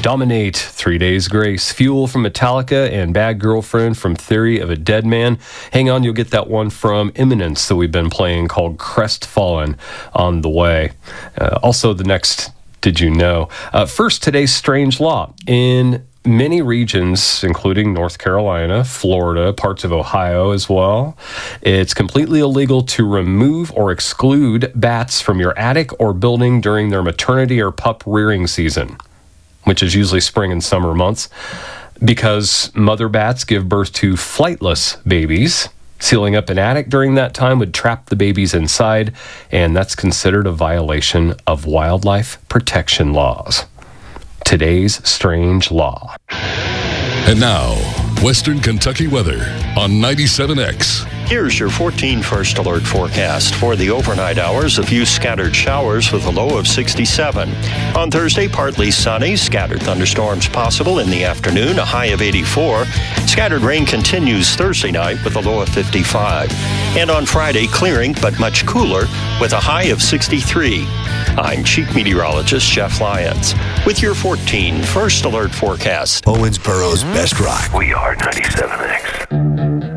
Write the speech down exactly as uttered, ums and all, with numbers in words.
Dominate, Three Days Grace, Fuel from Metallica, and Bad Girlfriend from Theory of a Dead Man. Hang on, you'll get that one from Imminence that we've been playing called Crestfallen on the way. Uh, also, the next Did You Know? Uh, first, today's strange law. In many regions, including North Carolina, Florida, parts of Ohio as well, it's completely illegal to remove or exclude bats from your attic or building during their maternity or pup rearing season, which is usually spring and summer months, because mother bats give birth to flightless babies. Sealing up an attic during that time would trap the babies inside, and that's considered a violation of wildlife protection laws. Today's strange law. And now, Western Kentucky weather on ninety-seven X. Here's your fourteen First Alert forecast. For the overnight hours, a few scattered showers with a low of sixty-seven. On Thursday, partly sunny, scattered thunderstorms possible in the afternoon, a high of eighty-four. Scattered rain continues Thursday night with a low of fifty-five. And on Friday, clearing but much cooler with a high of sixty-three. I'm Chief Meteorologist Jeff Lyons with your fourteen First Alert forecast. Owensboro's best rock. We are ninety-seven X.